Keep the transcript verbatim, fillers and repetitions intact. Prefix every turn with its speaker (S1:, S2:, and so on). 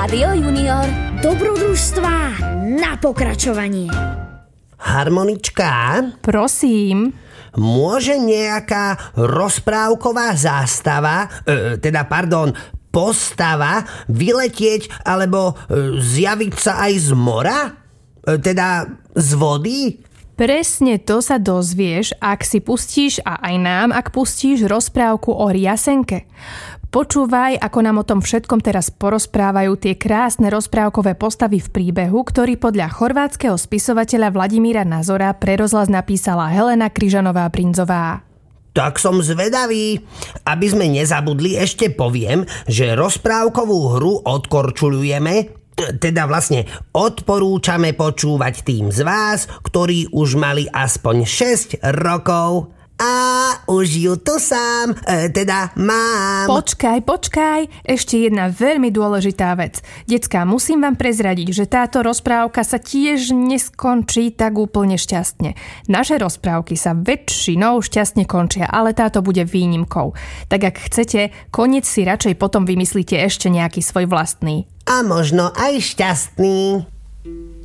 S1: Rádio Junior.
S2: Dobrodružstvá na pokračovanie.
S3: Harmonička?
S4: Prosím.
S3: Môže nejaká rozprávková zástava, e, teda pardon, postava vyletieť alebo e, zjaviť sa aj z mora? E, teda z vody?
S4: Presne to sa dozvieš, ak si pustíš a aj nám, ak pustíš rozprávku o Riasenke. Počúvaj, ako nám o tom všetkom teraz porozprávajú tie krásne rozprávkové postavy v príbehu, ktorý podľa chorvátskeho spisovateľa Vladimíra Nazora pre rozhlas napísala Helena Kryžanová-Prinzová.
S3: Tak som zvedavý. Aby sme nezabudli, ešte poviem, že rozprávkovú hru odkorčuľujeme, teda vlastne odporúčame počúvať tým z vás, ktorí už mali aspoň šesť rokov. A už ju tu sám, e, teda mám.
S4: Počkaj, počkaj, ešte jedna veľmi dôležitá vec. Decká, musím vám prezradiť, že táto rozprávka sa tiež neskončí tak úplne šťastne. Naše rozprávky sa väčšinou šťastne končia, ale táto bude výnimkou. Tak ak chcete, koniec si radšej potom vymyslíte ešte nejaký svoj vlastný.
S3: A možno aj šťastný.